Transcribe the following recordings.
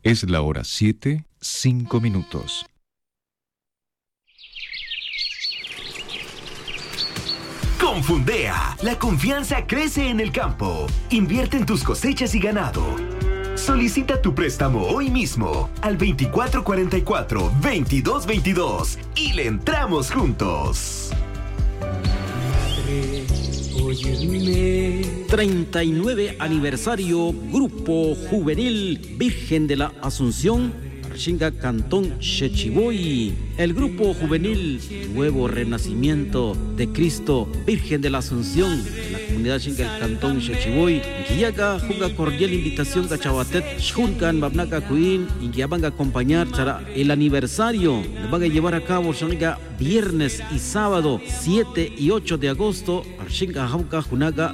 Es la hora 7, 5 minutos. Con Fundea, la confianza crece en el campo. Invierte en tus cosechas y ganado. Solicita tu préstamo hoy mismo al 2444-2222 y le entramos juntos. 39 aniversario Grupo Juvenil Virgen de la Asunción, Archinga Cantón Xechiboy. El Grupo Juvenil Nuevo Renacimiento de Cristo Virgen de la Asunción de la comunidad Xinga del Cantón Xechiboy. Guiaga juga cordial invitación a Chahuatet Xhuncan Babnaca Cuín y que van a acompañar para el aniversario. Lo van a llevar a cabo Xinga viernes y sábado 7 y 8 de agosto Archinga Jauca Junaga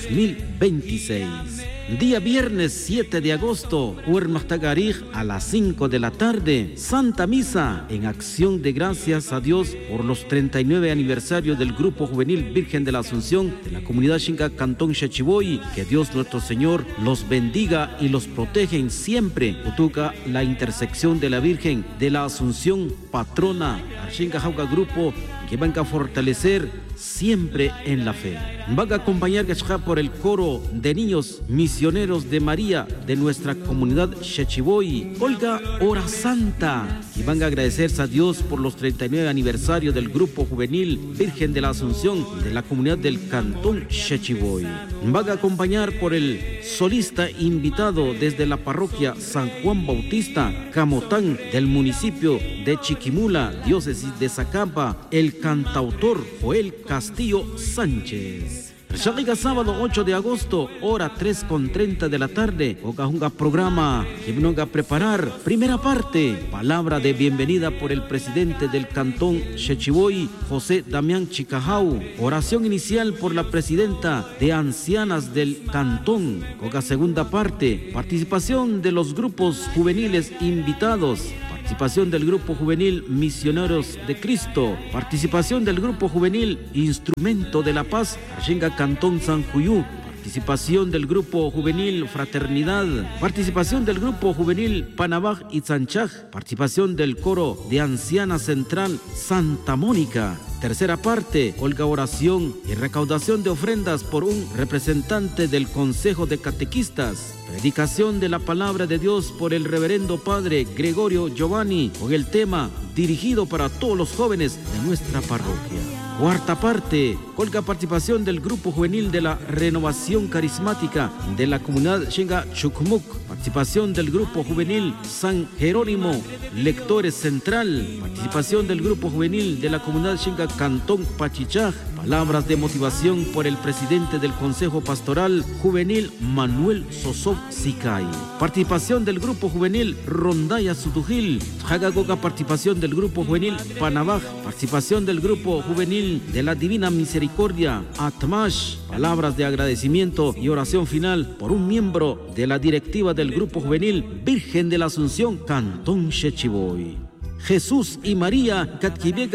2026. Día viernes 7 de agosto, Huermachtagarij a las 5 de la tarde, Santa Misa en acción de gracias a Dios por los 39 aniversarios del Grupo Juvenil Virgen de la Asunción de la comunidad Xinga Cantón Xechiboy. Que Dios nuestro Señor los bendiga y los protege siempre. Utuca la intersección de la Virgen de la Asunción, patrona, Xinga Jauca Grupo, que van a fortalecer siempre en la fe. Van a acompañar por el coro de niños misioneros de María de nuestra comunidad Xechiboy, Olga Hora Santa, y van a agradecerse a Dios por los 39 aniversarios del Grupo Juvenil Virgen de la Asunción de la comunidad del Cantón Xechiboy. Van a acompañar por el solista invitado desde la parroquia San Juan Bautista, Camotán, del municipio de Chiquimula, diócesis de Zacapa, el cantautor Joel Castillo Sánchez. Llega sábado 8 de agosto, hora 3:30 de la tarde, un programa que vamos a preparar. Primera parte, palabra de bienvenida por el presidente del Cantón Xechiboy, José Damián Chicajau. Oración inicial por la presidenta de ancianas del Cantón. Segunda parte, participación de los grupos juveniles invitados. Participación del Grupo Juvenil Misioneros de Cristo. Participación del Grupo Juvenil Instrumento de la Paz, Archinga Cantón San Juyú. Participación del Grupo Juvenil Fraternidad. Participación del Grupo Juvenil Panabaj y Tzanchaj. Participación del Coro de Anciana Central Santa Mónica. Tercera parte, Olga oración y recaudación de ofrendas por un representante del Consejo de Catequistas. Predicación de la palabra de Dios por el reverendo padre Gregorio Giovanni con el tema dirigido para todos los jóvenes de nuestra parroquia. Cuarta parte, Olga participación del Grupo Juvenil de la Renovación Carismática de la comunidad Xinga Chucumuc. Participación del Grupo Juvenil San Jerónimo Lectores Central. Participación del Grupo Juvenil de la comunidad Xinga Cantón Pachichaj. Palabras de motivación por el presidente del Consejo Pastoral Juvenil Manuel Sosov Sicay. Participación del Grupo Juvenil Rondaya Sutujil. Jagagoga participación del Grupo Juvenil Panabaj. Participación del Grupo Juvenil de la Divina Misericordia Atmash. Palabras de agradecimiento y oración final por un miembro de la directiva del Grupo Juvenil Virgen de la Asunción Cantón Xechiboy. Jesús y María Catquivega